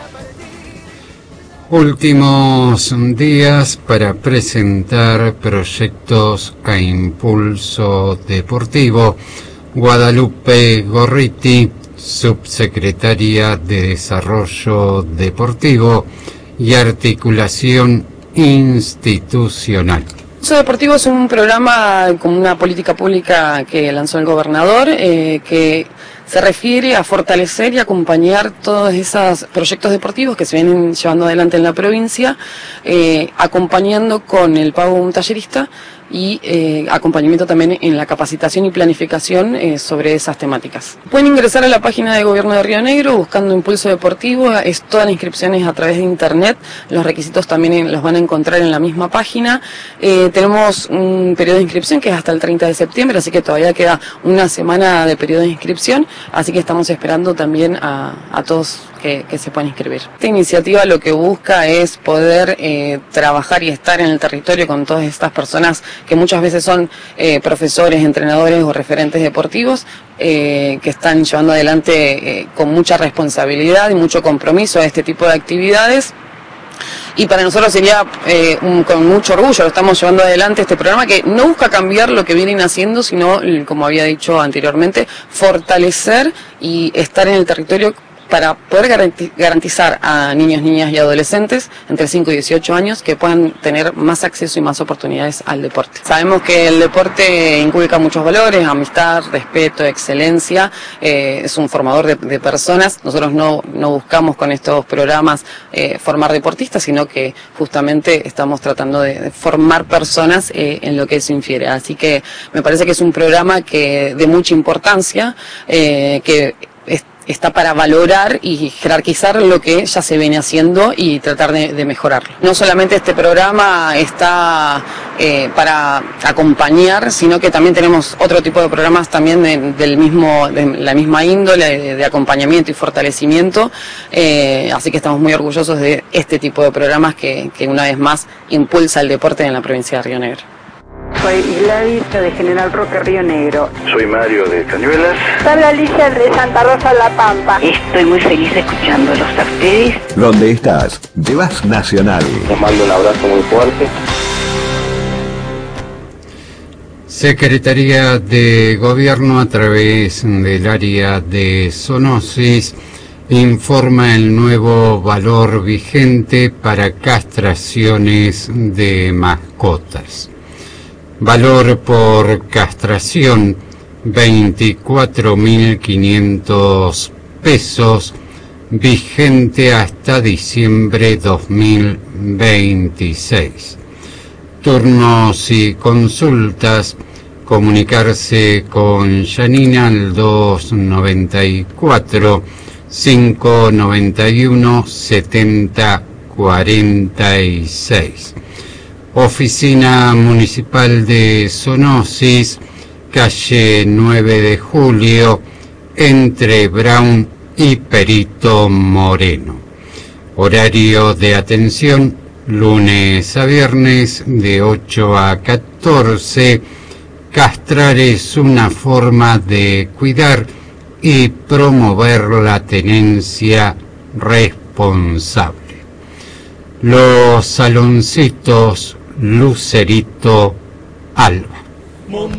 Últimos días para presentar proyectos a impulso deportivo. Guadalupe Gorriti, subsecretaria de Desarrollo Deportivo y Articulación Institucional. Impulso Deportivo es un programa con una política pública que lanzó el gobernador, que se refiere a fortalecer y acompañar todos esos proyectos deportivos que se vienen llevando adelante en la provincia, acompañando con el pago de un tallerista y acompañamiento también en la capacitación y planificación sobre esas temáticas. Pueden ingresar a la página de Gobierno de Río Negro buscando Impulso Deportivo, todas las inscripciones a través de internet, los requisitos también los van a encontrar en la misma página. Tenemos un periodo de inscripción que es hasta el 30 de septiembre, así que todavía queda una semana de periodo de inscripción, así que estamos esperando también a todos que se puedan inscribir. Esta iniciativa lo que busca es poder trabajar y estar en el territorio con todas estas personas que muchas veces son profesores, entrenadores o referentes deportivos, que están llevando adelante con mucha responsabilidad y mucho compromiso a este tipo de actividades. Y para nosotros sería con mucho orgullo, lo estamos llevando adelante este programa que no busca cambiar lo que vienen haciendo, sino, como había dicho anteriormente, fortalecer y estar en el territorio para poder garantizar a niños, niñas y adolescentes entre 5 y 18 años que puedan tener más acceso y más oportunidades al deporte. Sabemos que el deporte inculca muchos valores, amistad, respeto, excelencia, es un formador de personas. Nosotros no buscamos con estos programas formar deportistas, sino que justamente estamos tratando de formar personas en lo que eso infiere. Así que me parece que es un programa de mucha importancia, que está para valorar y jerarquizar lo que ya se viene haciendo y tratar de mejorarlo. No solamente este programa está para acompañar, sino que también tenemos otro tipo de programas también de la misma índole, de acompañamiento y fortalecimiento, así que estamos muy orgullosos de este tipo de programas que una vez más impulsa el deporte en la provincia de Río Negro. Soy Gladys de General Roque, Río Negro. Soy Mario de Cañuelas. Soy Alicia de Santa Rosa, La Pampa. Estoy muy feliz escuchándolos a ustedes. ¿Dónde estás? Llevas Nacional. Les mando un abrazo muy fuerte. Secretaría de Gobierno, a través del área de zoonosis, informa el nuevo valor vigente para castraciones de mascotas. Valor por castración, 24.500 pesos, vigente hasta diciembre 2026. Turnos y consultas, comunicarse con Janina al 294 591 7046. Oficina Municipal de Zoonosis, calle 9 de Julio, entre Brown y Perito Moreno. Horario de atención, lunes a viernes, de 8 a 14. Castrar es una forma de cuidar y promover la tenencia responsable. Los Saloncitos Lucerito Alba.